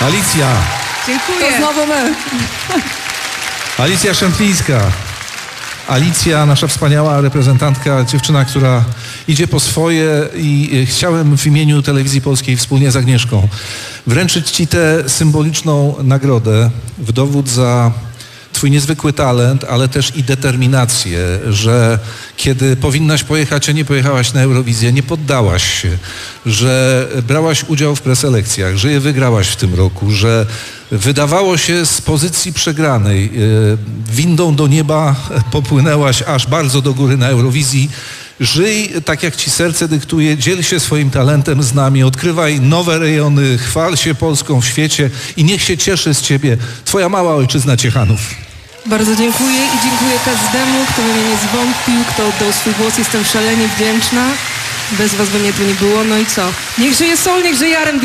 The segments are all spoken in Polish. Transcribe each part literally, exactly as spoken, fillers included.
Alicja. Dziękuję. To znowu my. Alicja Szemplińska. Alicja, nasza wspaniała reprezentantka, dziewczyna, która idzie po swoje i chciałem w imieniu Telewizji Polskiej wspólnie z Agnieszką wręczyć Ci tę symboliczną nagrodę w dowód za Twój niezwykły talent, ale też i determinację, że kiedy powinnaś pojechać, a nie pojechałaś na Eurowizję, nie poddałaś się, że brałaś udział w preselekcjach, że je wygrałaś w tym roku, że wydawało się z pozycji przegranej, windą do nieba popłynęłaś aż bardzo do góry na Eurowizji. Żyj tak, jak Ci serce dyktuje, dziel się swoim talentem z nami, odkrywaj nowe rejony, chwal się Polską w świecie i niech się cieszy z Ciebie Twoja mała ojczyzna Ciechanów. Bardzo dziękuję i dziękuję każdemu, kto we mnie nie zwątpił, kto oddał swój głos. Jestem szalenie wdzięczna. Bez Was by mnie tu nie było. No i co? Niech żyje soul, niech żyje R and B.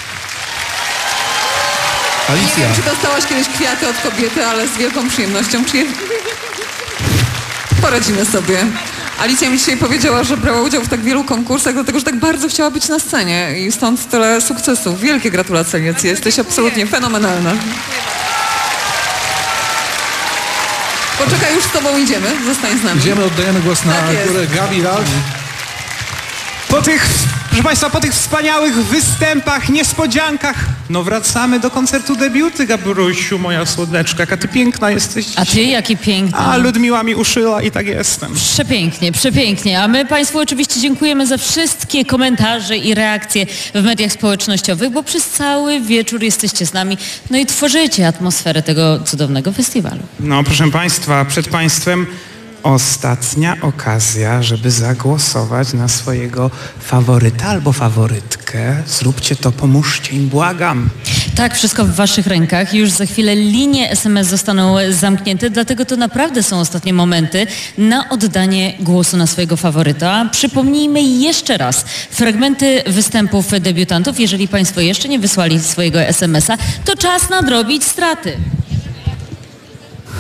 Alicja. Nie wiem, czy dostałaś kiedyś kwiaty od kobiety, ale z wielką przyjemnością przyjem... poradzimy sobie. Alicja mi dzisiaj powiedziała, że brała udział w tak wielu konkursach, dlatego że tak bardzo chciała być na scenie i stąd tyle sukcesów. Wielkie gratulacje, Alicja. Jesteś absolutnie fenomenalna. Poczekaj, już z Tobą idziemy. Zostań z nami. Idziemy, oddajemy głos na Tak jest. górę. Gabi, Ralf. Po tych, proszę Państwa, po tych wspaniałych występach, niespodziankach, no wracamy do koncertu debiuty, Gabrysiu, moja słodeczka, jaka Ty piękna jesteś. A Ty jaki piękny. A Ludmiła mi uszyła i tak jestem. Przepięknie, przepięknie. A my Państwu oczywiście dziękujemy za wszystkie komentarze i reakcje w mediach społecznościowych, bo przez cały wieczór jesteście z nami, no i tworzycie atmosferę tego cudownego festiwalu. No proszę Państwa, przed Państwem ostatnia okazja, żeby zagłosować na swojego faworyta albo faworytkę. Zróbcie to, pomóżcie im, błagam. Tak, wszystko w Waszych rękach. Już za chwilę linie S M S zostaną zamknięte, dlatego to naprawdę są ostatnie momenty na oddanie głosu na swojego faworyta. Przypomnijmy jeszcze raz fragmenty występów debiutantów. Jeżeli Państwo jeszcze nie wysłali swojego S M S a, to czas nadrobić straty.